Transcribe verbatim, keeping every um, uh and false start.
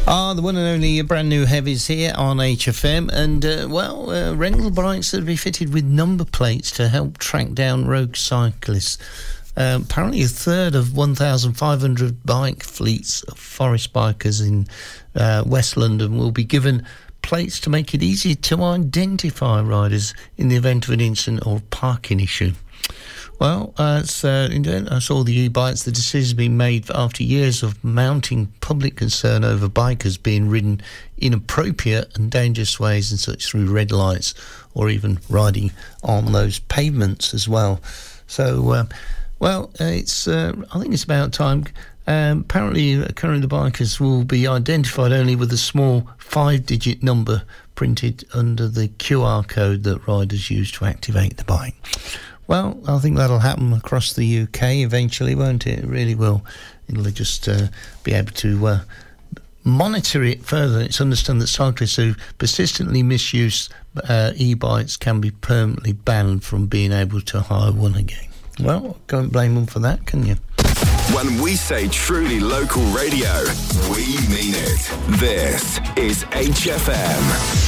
Ah, the one and only brand new Heavies here on H F M, and uh, well, uh, rental bikes that will be fitted with number plates to help track down rogue cyclists. Uh, apparently, a third of one thousand five hundred bike fleets of forest bikers in uh, West London will be given plates to make it easier to identify riders in the event of an incident or parking issue. Well, uh, it's, uh, I saw the e-bikes. The decision being made after years of mounting public concern over bikers being ridden inappropriate and dangerous ways, and such through red lights, or even riding on those pavements as well. So, uh, well, uh, it's. Uh, I think it's about time. Um, apparently, currently the bikers will be identified only with a small five-digit number printed under the Q R code that riders use to activate the bike. Well, I think that'll happen across the U K eventually, won't it? It really will. It'll just uh, be able to uh, monitor it further. It's understood that cyclists who persistently misuse uh, e-bikes can be permanently banned from being able to hire one again. Well, can't blame them for that, can you? When we say truly local radio, we mean it. This is H F M.